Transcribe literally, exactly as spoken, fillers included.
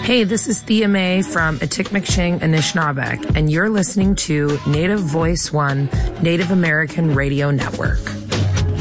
Hey, this is Thea May from Atikameksheng, Anishinaabeg, and you're listening to Native Voice One, Native American Radio Network.